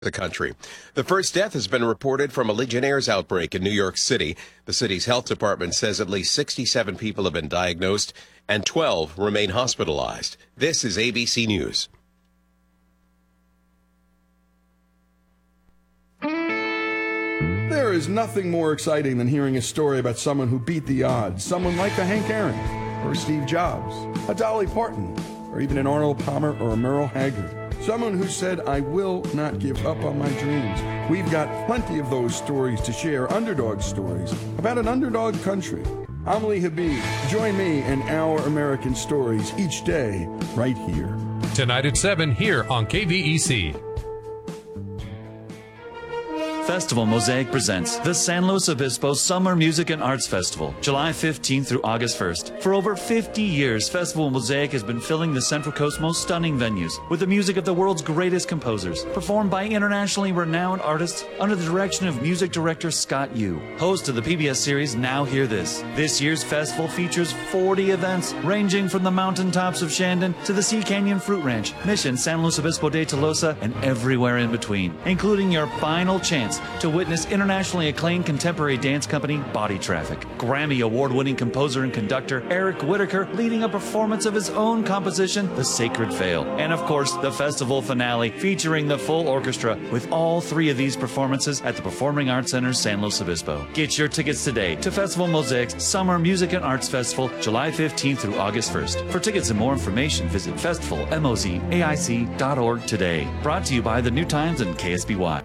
the country. The first death has been reported from a Legionnaire's outbreak in New York City. The city's health department says at least 67 people have been diagnosed and 12 remain hospitalized. This is ABC News. There is nothing more exciting than hearing a story about someone who beat the odds. Someone like a Hank Aaron, or a Steve Jobs, a Dolly Parton, or even an Arnold Palmer or a Merle Haggard. Someone who said, I will not give up on my dreams. We've got plenty of those stories to share, underdog stories, about an underdog country. I'm Lee Habib. Join me in Our American Stories each day, right here. Tonight at 7 here on KVEC. Festival Mosaic presents the San Luis Obispo Summer Music and Arts Festival, July 15th through August 1st. For over 50 years, Festival Mosaic has been filling the Central Coast's most stunning venues with the music of the world's greatest composers, performed by internationally renowned artists under the direction of music director Scott Yu. Host of the PBS series Now Hear This. This year's festival features 40 events, ranging from the mountaintops of Shandon to the Sea Canyon Fruit Ranch, Mission, San Luis Obispo de Tolosa, and everywhere in between, including your final chance to witness internationally acclaimed contemporary dance company Body Traffic. Grammy award-winning composer and conductor Eric Whitaker leading a performance of his own composition, The Sacred Veil. And of course, the festival finale featuring the full orchestra with all 3 of these performances at the Performing Arts Center, San Luis Obispo. Get your tickets today to Festival Mosaic's Summer Music and Arts Festival, July 15th through August 1st. For tickets and more information, visit festivalmosaic.org today. Brought to you by the New Times and KSBY.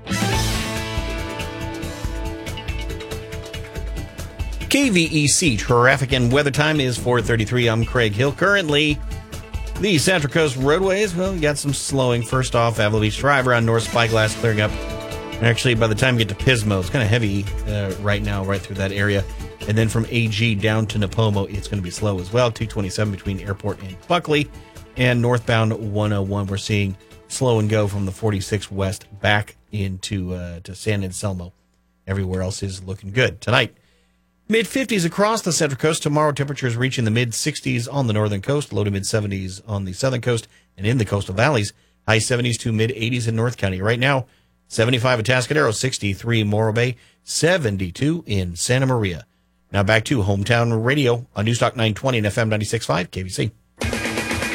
KVEC traffic and weather time is 4:33. I'm Craig Hill. Currently, the Central Coast roadways, well, you got some slowing. First off, Avila Beach Drive around North Spyglass clearing up. Actually, by the time you get to Pismo, it's kind of heavy right now, right through that area. And then from AG down to Napomo, it's going to be slow as well. 227 between Airport and Buckley. And northbound 101, we're seeing slow and go from the 46 west back into to San Anselmo. Everywhere else is looking good. Tonight, mid-50s across the Central Coast. Tomorrow, temperatures reaching the mid-60s on the northern coast, low to mid-70s on the southern coast and in the coastal valleys. High 70s to mid-80s in North County. Right now, 75 at Tascadero, 63 Morro Bay, 72 in Santa Maria. Now back to Hometown Radio on Newstalk 920 and FM 96.5 KVC.